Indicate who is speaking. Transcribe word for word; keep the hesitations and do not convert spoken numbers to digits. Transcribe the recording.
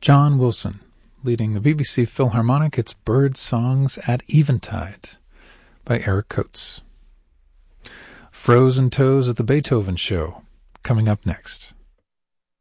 Speaker 1: John Wilson, leading the B B C Philharmonic, it's Bird Songs at Eventide by Eric Coates. Frozen Toes at the Beethoven Show, coming up next.